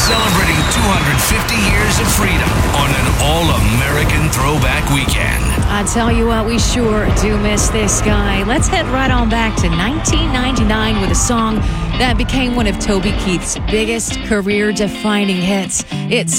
Celebrating 250 years of freedom on an all-American throwback weekend. I tell you what, we sure do miss this guy. Let's head right on back to 1999 with a song that became one of Toby Keith's biggest career-defining hits. It's